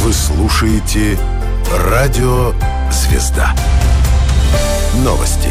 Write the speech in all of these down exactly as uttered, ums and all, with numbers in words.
Вы слушаете Радио Звезда. Новости.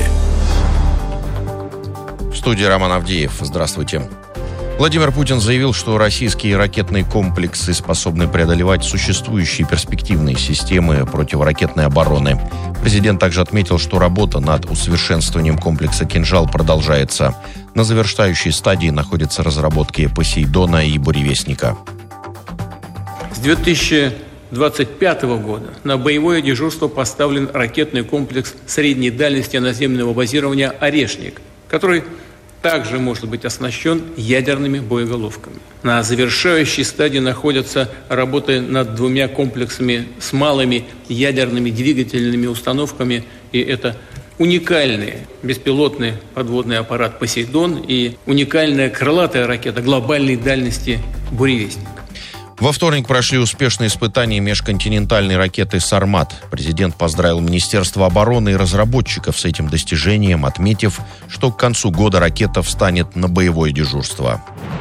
В студии Роман Авдеев. Здравствуйте. Владимир Путин заявил, что российские ракетные комплексы способны преодолевать существующие перспективные системы противоракетной обороны. Президент также отметил, что работа над усовершенствованием комплекса «Кинжал» продолжается. На завершающей стадии находятся разработки «Посейдона» и «Буревестника». С две тысячи двадцать пятого года на боевое дежурство поставлен ракетный комплекс средней дальности наземного базирования «Орешник», который также может быть оснащен ядерными боеголовками. На завершающей стадии находятся работы над двумя комплексами с малыми ядерными двигательными установками, и это уникальный беспилотный подводный аппарат «Посейдон» и уникальная крылатая ракета глобальной дальности «Буревестник». Во вторник прошли успешные испытания межконтинентальной ракеты «Сармат». Президент поздравил Министерство обороны и разработчиков с этим достижением, отметив, что к концу года ракета встанет на боевое дежурство.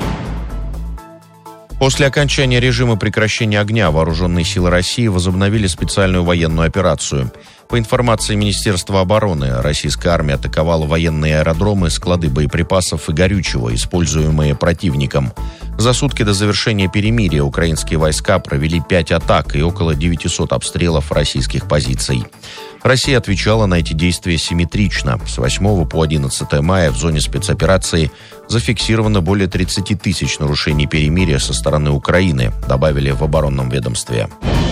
После окончания режима прекращения огня вооруженные силы России возобновили специальную военную операцию. По информации Министерства обороны, российская армия атаковала военные аэродромы, склады боеприпасов и горючего, используемые противником. За сутки до завершения перемирия украинские войска провели пять атак и около девятисот обстрелов российских позиций. Россия отвечала на эти действия симметрично. С восьмого по одиннадцатое мая в зоне спецоперации зафиксировано более тридцати тысяч нарушений перемирия со стороны Украины, добавили в оборонном ведомстве.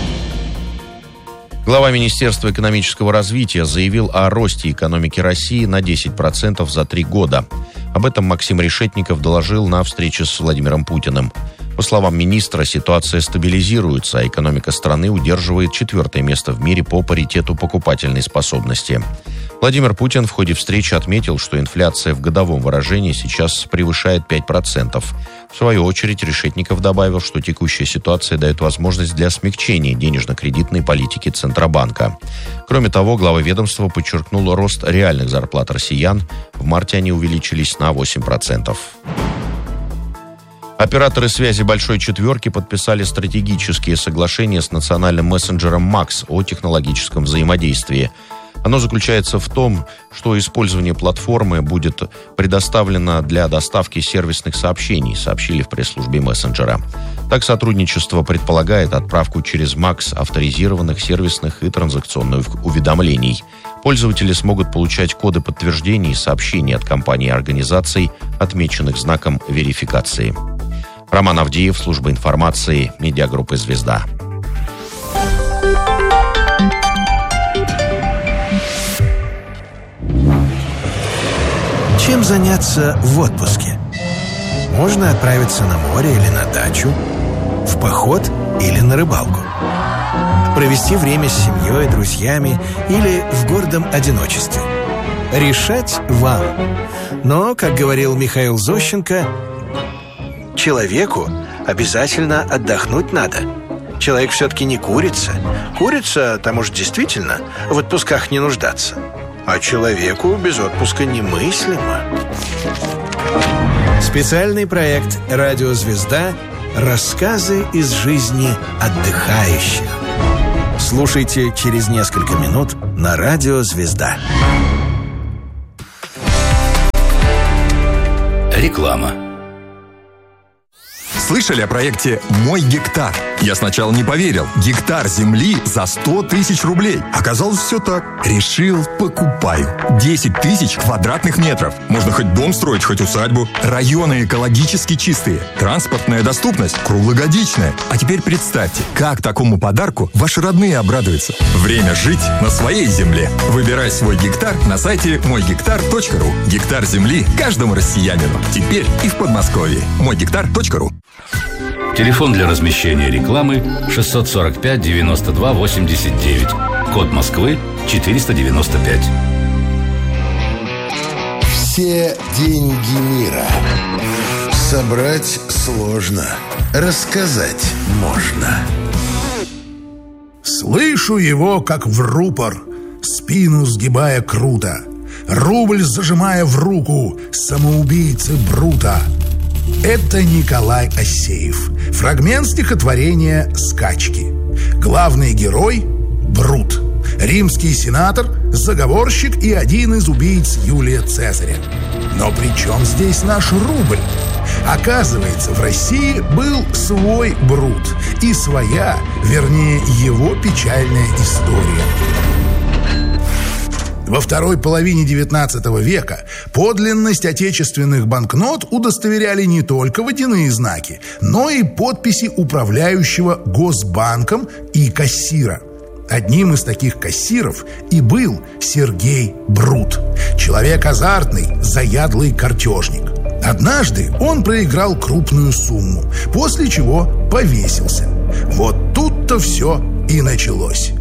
Глава Министерства экономического развития заявил о росте экономики России на десять процентов за три года. Об этом Максим Решетников доложил на встрече с Владимиром Путиным. По словам министра, ситуация стабилизируется, а экономика страны удерживает четвертое место в мире по паритету покупательной способности. Владимир Путин в ходе встречи отметил, что инфляция в годовом выражении сейчас превышает пять процентов. В свою очередь Решетников добавил, что текущая ситуация дает возможность для смягчения денежно-кредитной политики Центробанка. Кроме того, глава ведомства подчеркнул рост реальных зарплат россиян. В марте они увеличились на восемь процентов. Операторы связи «Большой четверки» подписали стратегические соглашения с национальным мессенджером «Макс» о технологическом взаимодействии. Оно заключается в том, что использование платформы будет предоставлено для доставки сервисных сообщений, сообщили в пресс-службе мессенджера. Так, сотрудничество предполагает отправку через «Макс» авторизированных сервисных и транзакционных уведомлений. Пользователи смогут получать коды подтверждений и сообщений от компаний и организаций, отмеченных знаком верификации. Роман Авдеев, служба информации, медиагруппы «Звезда». Чем заняться в отпуске? Можно отправиться на море или на дачу, в поход или на рыбалку, провести время с семьей, друзьями или в гордом одиночестве. Решать вам. Но, как говорил Михаил Зощенко, человеку обязательно отдохнуть надо. Человек все-таки не курица. Курица, там уж действительно в отпусках не нуждаться. А человеку без отпуска немыслимо. Специальный проект «Радио Звезда. Рассказы из жизни отдыхающих». Слушайте через несколько минут на «Радио Звезда». Реклама. Слышали о проекте «Мой гектар»? Я сначала не поверил. Гектар земли за сто тысяч рублей. Оказалось, все так. Решил, покупаю. десять тысяч квадратных метров. Можно хоть дом строить, хоть усадьбу. Районы экологически чистые. Транспортная доступность круглогодичная. А теперь представьте, как такому подарку ваши родные обрадуются. Время жить на своей земле. Выбирай свой гектар на сайте мой гектар точка ру. Гектар земли каждому россиянину. Теперь и в Подмосковье. мой гектар точка ру. Телефон для размещения рекламы шестьсот сорок пять девяносто два восемьдесят девять. Код Москвы четыреста девяносто пять. Все деньги мира собрать сложно, рассказать можно. Слышу его, как в рупор, спину сгибая круто, рубль зажимая в руку самоубийцы Брута. Это Николай Асеев. Фрагмент стихотворения «Скачки». Главный герой – Брут. Римский сенатор, заговорщик и один из убийц Юлия Цезаря. Но при чем здесь наш рубль? Оказывается, в России был свой Брут и своя, вернее, его печальная история. Во второй половине девятнадцатого века подлинность отечественных банкнот удостоверяли не только водяные знаки, но и подписи управляющего Госбанком и кассира. Одним из таких кассиров и был Сергей Брут. Человек азартный, заядлый картежник. Однажды он проиграл крупную сумму, после чего повесился. Вот тут-то все и началось.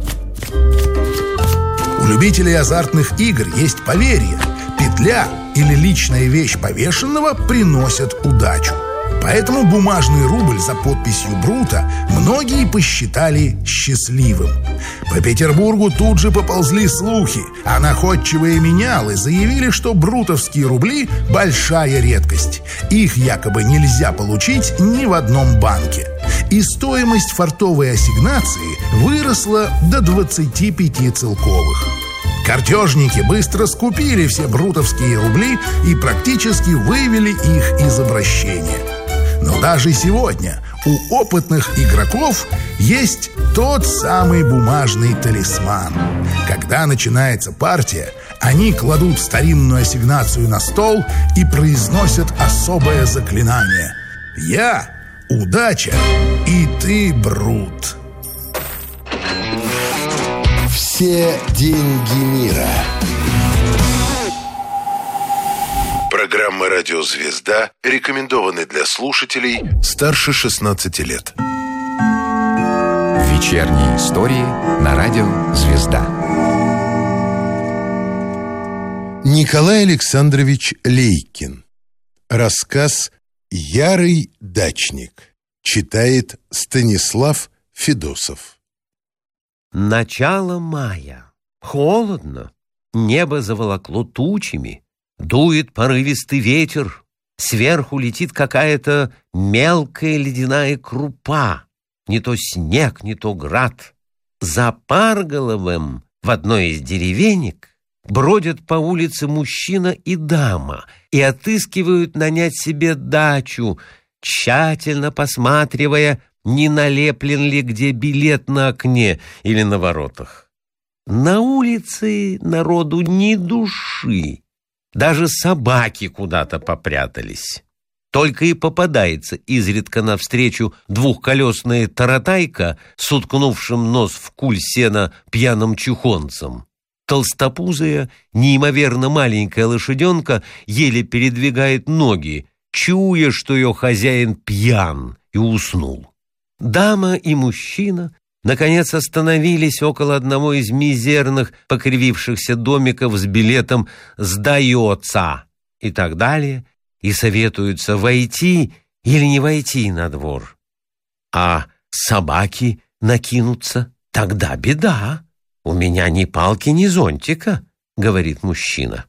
У любителей азартных игр есть поверье: петля или личная вещь повешенного приносят удачу. Поэтому бумажный рубль за подписью Брута многие посчитали счастливым. По Петербургу тут же поползли слухи, а находчивые менялы заявили, что брутовские рубли – большая редкость. Их якобы нельзя получить ни в одном банке. И стоимость фартовой ассигнации выросла до двадцати пяти целковых. Картежники быстро скупили все брутовские рубли и практически вывели их из обращения. Но даже сегодня у опытных игроков есть тот самый бумажный талисман. Когда начинается партия, они кладут старинную ассигнацию на стол и произносят особое заклинание: «Я – удача, и ты – Брут». Все деньги мира. Программа «Радио Звезда» рекомендованы для слушателей старше шестнадцати лет. Вечерние истории на «Радио Звезда». Николай Александрович Лейкин. Рассказ «Ярый дачник». Читает Станислав Федосов. Начало мая. Холодно. Небо заволокло тучами. Дует порывистый ветер. Сверху летит какая-то мелкая ледяная крупа. Не то снег, не то град. За Парголовым в одной из деревенек бродят по улице мужчина и дама и отыскивают нанять себе дачу, тщательно посматривая, не налеплен ли где билет на окне или на воротах. На улице народу ни души. Даже собаки куда-то попрятались. Только и попадается изредка навстречу двухколесная таратайка с уткнувшим нос в куль сена пьяным чухонцем. Толстопузая, неимоверно маленькая лошаденка еле передвигает ноги, чуя, что ее хозяин пьян и уснул. Дама и мужчина наконец остановились около одного из мизерных покривившихся домиков с билетом «Сдается» и так далее, и советуются войти или не войти на двор. А собаки накинутся, тогда беда. «У меня ни палки, ни зонтика», — говорит мужчина.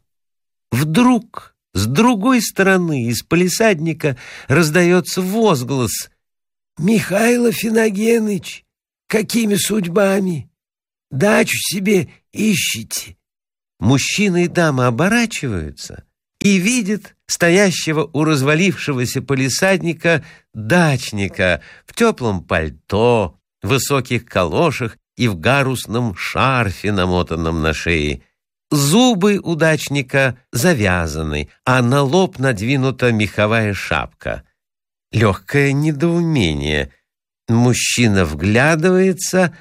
Вдруг с другой стороны из палисадника раздается возглас: «Михаил Афиногеныч, какими судьбами? Дачу себе ищете?» Мужчина и дама оборачиваются и видят стоящего у развалившегося палисадника дачника в теплом пальто, высоких калошах и в гарусном шарфе, намотанном на шее. Зубы у дачника завязаны, а на лоб надвинута меховая шапка. Легкое недоумение. Мужчина вглядывается.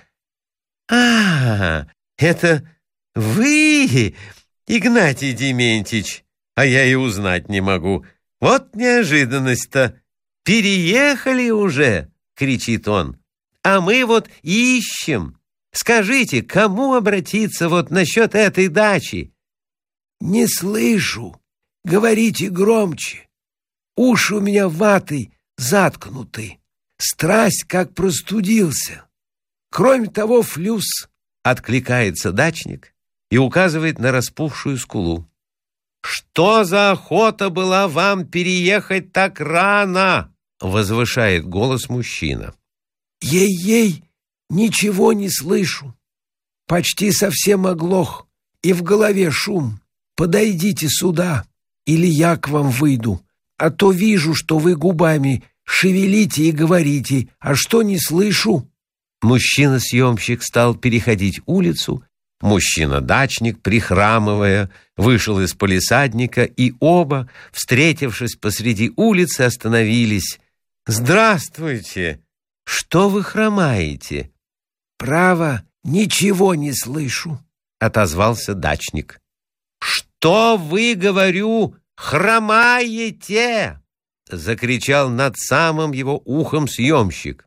«А, это вы, Игнатий Дементьич? А я и узнать не могу. Вот неожиданность-то! Переехали уже!» — кричит он. «А мы вот ищем. Скажите, кому обратиться вот насчет этой дачи?» «Не слышу. Говорите громче. Уши у меня ватой заткнуты. Страсть как простудился. Кроме того, флюс», — откликается дачник и указывает на распухшую скулу. «Что за охота была вам переехать так рано?» — возвышает голос мужчина. «Ей-ей, ничего не слышу. Почти совсем оглох, и в голове шум. Подойдите сюда, или я к вам выйду, а то вижу, что вы губами шевелите и говорите, а что не слышу». Мужчина-съемщик стал переходить улицу. Мужчина-дачник, прихрамывая, вышел из палисадника, и оба, встретившись посреди улицы, остановились. «Здравствуйте! Что вы хромаете?» «Право, ничего не слышу», — отозвался дачник. «Что вы, говорю, хромаете?» — закричал над самым его ухом съемщик.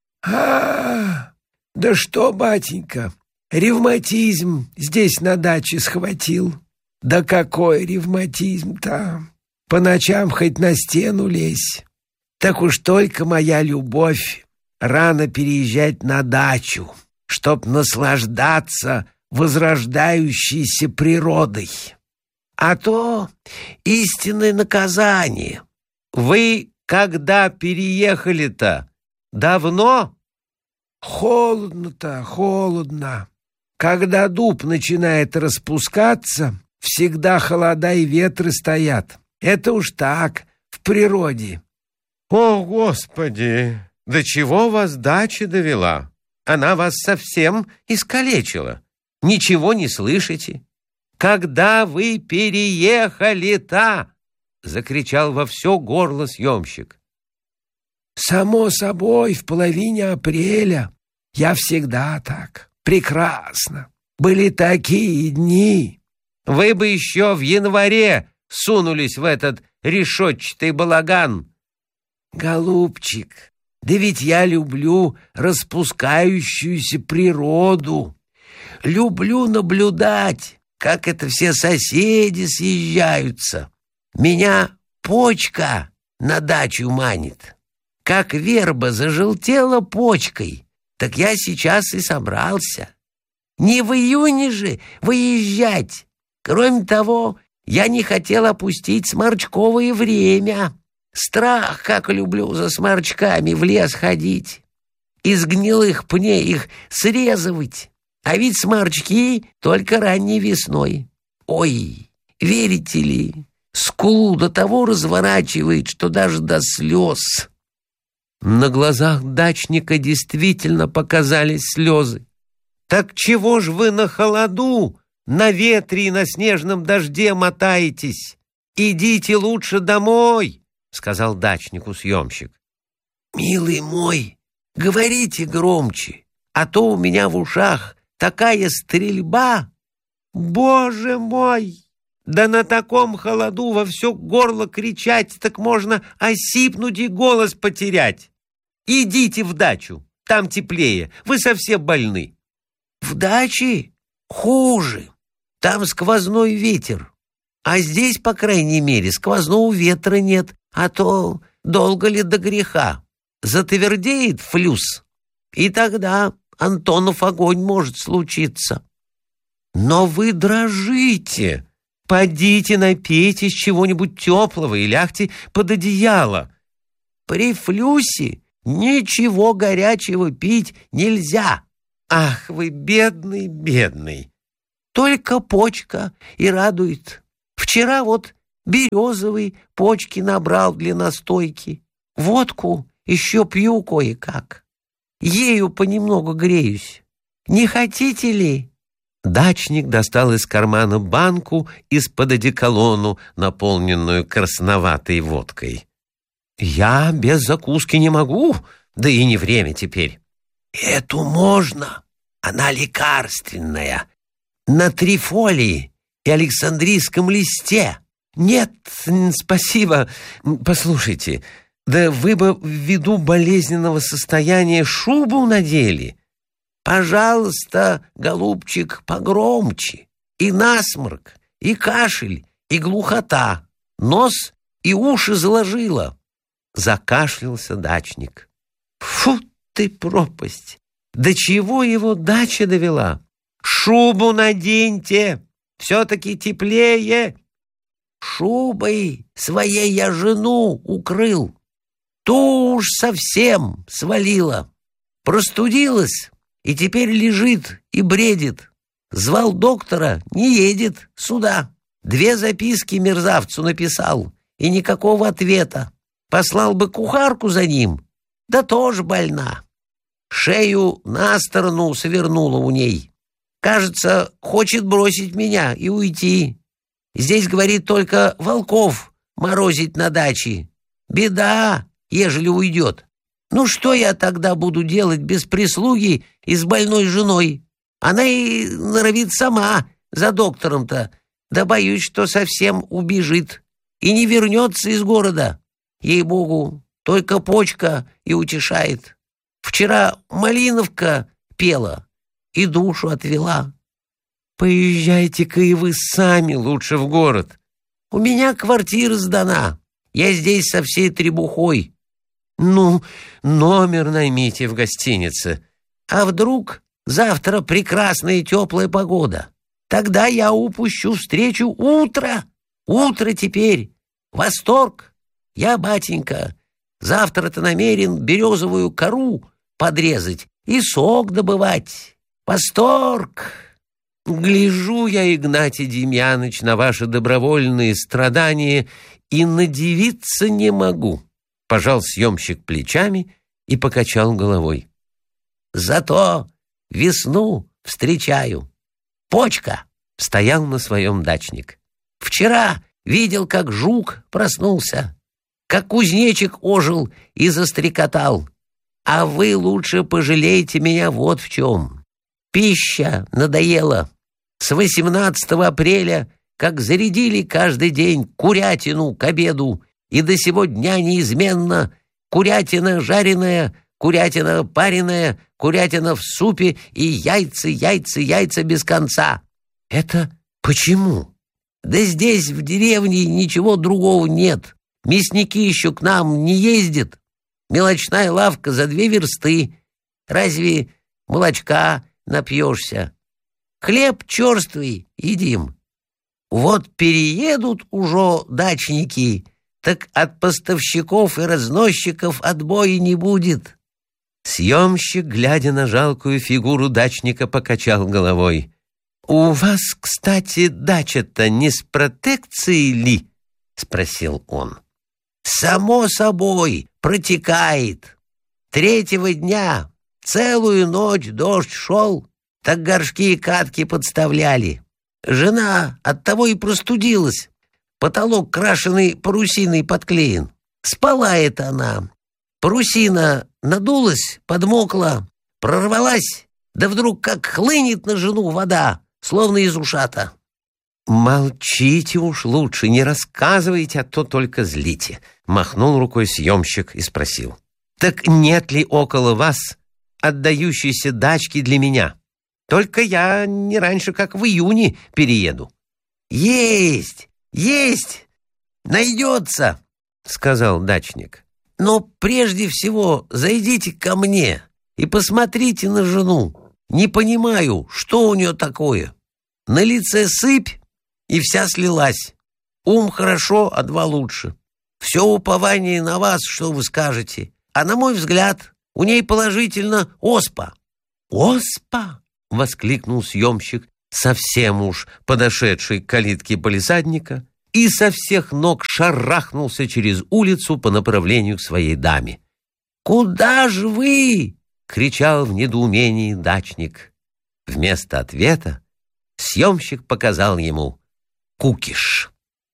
«А, да что, батенька, ревматизм здесь на даче схватил. Да какой ревматизм-то! По ночам хоть на стену лезь. Так уж только моя любовь рано переезжать на дачу, чтоб наслаждаться возрождающейся природой. А то истинное наказание. Вы когда переехали-то? Давно?» «Холодно-то, холодно. Когда дуб начинает распускаться, всегда холода и ветры стоят. Это уж так, в природе». «О, Господи! До чего вас дача довела? Она вас совсем искалечила. Ничего не слышите? Когда вы переехали-то?» — закричал во все горло съемщик. «Само собой, в половине апреля. Я всегда так. Прекрасно. Были такие дни». «Вы бы еще в январе сунулись в этот решетчатый балаган». «Голубчик, да ведь я люблю распускающуюся природу. Люблю наблюдать, как это все соседи съезжаются. Меня почка на дачу манит. Как верба зажелтела почкой, так я сейчас и собрался. Не в июне же выезжать. Кроме того, я не хотел опустить сморчковое время. Страх, как люблю за сморчками в лес ходить. Из гнилых пней их срезывать. А ведь сморчки только ранней весной. Ой, верите ли, скулу до того разворачивает, что даже до слез». На глазах дачника действительно показались слезы. «Так чего ж вы на холоду, на ветре и на снежном дожде мотаетесь? Идите лучше домой», — сказал дачнику съемщик. «Милый мой, говорите громче, а то у меня в ушах такая стрельба». «Боже мой! Да на таком холоду во все горло кричать, так можно осипнуть и голос потерять. Идите в дачу, там теплее, вы совсем больны». «В даче хуже, там сквозной ветер, а здесь, по крайней мере, сквозного ветра нет, а то долго ли до греха. Затвердеет флюс, и тогда Антонов огонь может случиться». «Но вы дрожите. Подите напейтесь чего-нибудь теплого и лягте под одеяло». «При флюсе ничего горячего пить нельзя». «Ах, вы бедный, бедный». «Только почка и радует. Вчера вот березовой почки набрал для настойки. Водку еще пью кое-как. Ею понемногу греюсь. Не хотите ли?» Дачник достал из кармана банку из-под одеколону, наполненную красноватой водкой. «Я без закуски не могу, да и не время теперь». «Эту можно. Она лекарственная. На трифолии и александрийском листе». «Нет, спасибо. Послушайте, да вы бы ввиду болезненного состояния шубу надели». «Пожалуйста, голубчик, погромче. И насморк, и кашель, и глухота. Нос и уши заложило». Закашлялся дачник. «Фу ты, пропасть! До чего его дача довела? Шубу наденьте, все-таки теплее». «Шубой своей я жену укрыл. Ту уж совсем свалила. Простудилась, и теперь лежит и бредит. Звал доктора, не едет сюда. Две записки мерзавцу написал, и никакого ответа. Послал бы кухарку за ним, да тоже больна. Шею на сторону свернула у ней. Кажется, хочет бросить меня и уйти. Здесь, говорит, только волков морозить на даче. Беда, ежели уйдет. Ну что я тогда буду делать без прислуги и с больной женой? Она и норовит сама за доктором-то, да боюсь, что совсем убежит и не вернется из города. Ей-богу, только почка и утешает. Вчера Малиновка пела и душу отвела. Поезжайте-ка и вы сами лучше в город. У меня квартира сдана. Я здесь со всей требухой. Ну, номер наймите в гостинице. А вдруг завтра прекрасная теплая погода? Тогда я упущу встречу утро. Утро теперь. Восторг. Я, батенька, завтра-то намерен березовую кору подрезать и сок добывать. Восторг! Гляжу я, Игнатий Демьяныч, на ваши добровольные страдания и надивиться не могу. Пожал съемщик плечами и покачал головой. Зато весну встречаю. Почка стоял на своем дачник. Вчера видел, как жук проснулся, как кузнечик ожил и застрекотал. А вы лучше пожалейте меня вот в чем. Пища надоела. С восемнадцатого апреля, как зарядили каждый день курятину к обеду, и до сего дня неизменно курятина жареная, курятина пареная, курятина в супе и яйца, яйца, яйца без конца. Это почему? Да здесь, в деревне, ничего другого нет. Мясники еще к нам не ездят. Мелочная лавка за две версты. Разве молочка напьешься? Хлеб черствый едим. Вот переедут уже дачники, так от поставщиков и разносчиков отбоя не будет. Съемщик, глядя на жалкую фигуру дачника, покачал головой. «У вас, кстати, дача-то не с протекцией ли?» — спросил он. «Само собой, протекает. Третьего дня целую ночь дождь шел, так горшки и катки подставляли. Жена оттого и простудилась. Потолок крашеный парусиной подклеен. Спала это она. Парусина надулась, подмокла, прорвалась, да вдруг как хлынет на жену вода, словно из ушата». «Молчите уж лучше, не рассказывайте, а то только злите», — махнул рукой съемщик и спросил. «Так нет ли около вас отдающейся дачки для меня? Только я не раньше, как в июне, перееду». «Есть, есть, найдется», — сказал дачник. «Но прежде всего зайдите ко мне и посмотрите на жену. Не понимаю, что у нее такое. На лице сыпь, и вся слилась. Ум хорошо, а два лучше. Все упование на вас, что вы скажете. А на мой взгляд, у ней положительно оспа». «Оспа?» — воскликнул съемщик, совсем уж подошедший к калитке палисадника, и со всех ног шарахнулся через улицу по направлению к своей даме. «Куда же вы?» — кричал в недоумении дачник. Вместо ответа съемщик показал ему кукиш.